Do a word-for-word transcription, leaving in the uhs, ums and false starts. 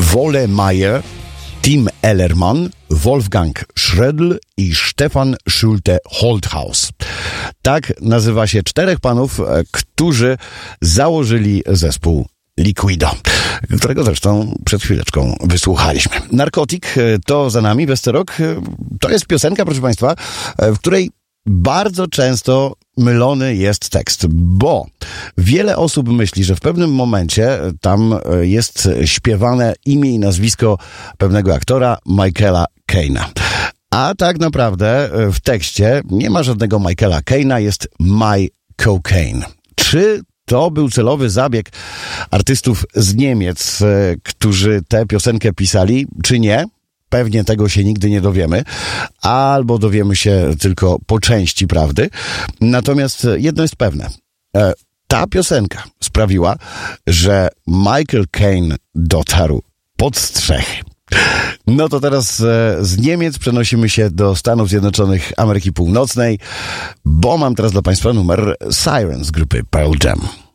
Wole Meyer, Tim Ellermann, Wolfgang Schrödl i Stefan Schulte-Holthaus. Tak nazywa się czterech panów, którzy założyli zespół Liquido, którego zresztą przed chwileczką wysłuchaliśmy. Narkotik to za nami, Westerok. To jest piosenka, proszę Państwa, w której bardzo często mylony jest tekst, bo wiele osób myśli, że w pewnym momencie tam jest śpiewane imię i nazwisko pewnego aktora, Michaela Caine'a. A tak naprawdę w tekście nie ma żadnego Michaela Caine'a, jest My Cocaine. Czy to był celowy zabieg artystów z Niemiec, którzy tę piosenkę pisali, czy nie? Pewnie tego się nigdy nie dowiemy, albo dowiemy się tylko po części prawdy. Natomiast jedno jest pewne. Ta piosenka sprawiła, że Michael Caine dotarł pod strzechy. No to teraz z Niemiec przenosimy się do Stanów Zjednoczonych Ameryki Północnej, bo mam teraz dla Państwa numer Sirens grupy Pearl Jam.